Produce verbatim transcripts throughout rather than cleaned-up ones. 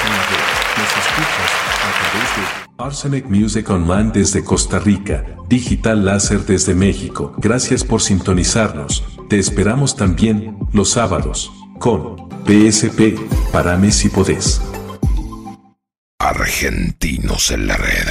en la red. Nos escuchas a través de Arsenic Music Online desde Costa Rica, Digital Láser desde México. Gracias por sintonizarnos. Te esperamos también los sábados con P S P, Parame si podés. Argentinos en la red.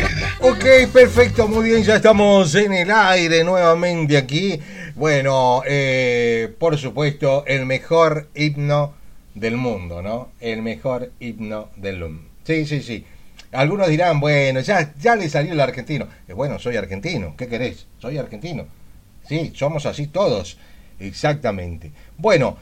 Ok, perfecto, muy bien, ya estamos en el aire nuevamente aquí. Bueno, eh, por supuesto, el mejor himno del mundo, ¿no? El mejor himno del mundo. Sí, sí, sí. Algunos dirán, bueno, ya, ya le salió el argentino. Eh, bueno, soy argentino, ¿qué querés? Soy argentino. Sí, somos así todos, exactamente. Bueno,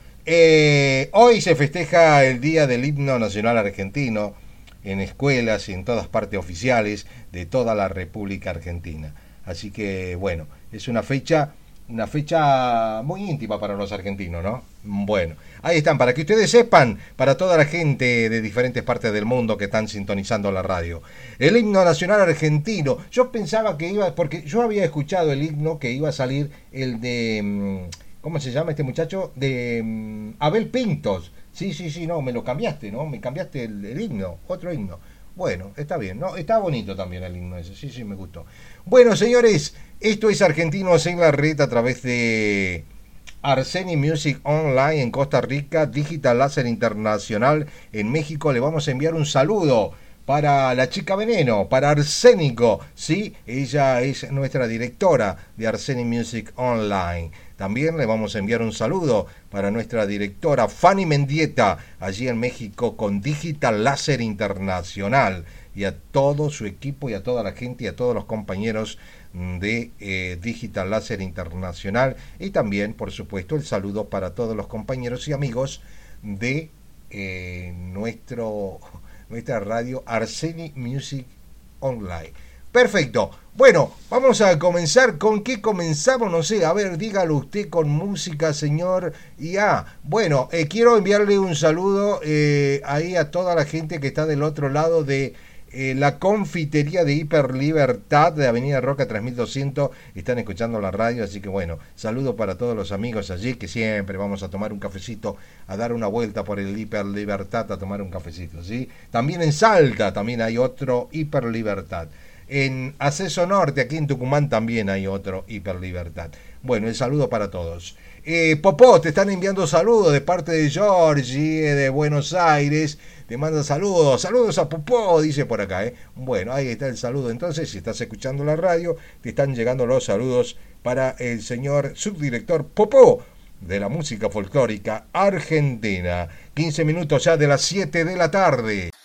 eh, hoy se festeja el Día del Himno Nacional Argentino en escuelas y en todas partes oficiales de toda la República Argentina. Así que, bueno, es una fecha, una fecha muy íntima para los argentinos, ¿no? Bueno, ahí están, para que ustedes sepan, para toda la gente de diferentes partes del mundo que están sintonizando la radio. El himno nacional argentino, yo pensaba que iba, porque yo había escuchado el himno que iba a salir, el de, ¿cómo se llama este muchacho? De um, Abel Pintos. Sí, sí, sí, no, me lo cambiaste, ¿no? Me cambiaste el, el himno, otro himno. Bueno, está bien, ¿no? Está bonito también el himno ese, sí, sí, me gustó. Bueno, señores, esto es Argentinos en la Red a través de Arsenic Music Online en Costa Rica, Digital Láser Internacional en México. Le vamos a enviar un saludo para la chica Veneno, para Arsénico, ¿sí? Ella es nuestra directora de Arsenic Music Online. También le vamos a enviar un saludo para nuestra directora Fanny Mendieta, allí en México con Digital Láser Internacional, y a todo su equipo y a toda la gente y a todos los compañeros de eh, Digital Láser Internacional. Y también, por supuesto, el saludo para todos los compañeros y amigos de eh, nuestro, nuestra radio Arsenic Music Online. Perfecto. Bueno, vamos a comenzar. ¿Con qué comenzamos? No sé, a ver, dígalo usted con música, señor. Y ah, bueno, eh, quiero enviarle un saludo eh, ahí a toda la gente que está del otro lado de eh, la confitería de Hiperlibertad de Avenida Roca tres mil doscientos. Están escuchando la radio, así que bueno, saludo para todos los amigos allí, que siempre vamos a tomar un cafecito, a dar una vuelta por el Hiperlibertad a tomar un cafecito, ¿sí? También en Salta también hay otro Hiperlibertad. En Acceso Norte, aquí en Tucumán, también hay otro Hiperlibertad. Bueno, el saludo para todos. Eh, Popó, te están enviando saludos de parte de Georgie, de Buenos Aires. Te manda saludos. Saludos a Popó, dice por acá. ¿eh? Bueno, ahí está el saludo. Entonces, si estás escuchando la radio, te están llegando los saludos para el señor subdirector Popó de la música folclórica argentina. quince minutos ya de las siete de la tarde.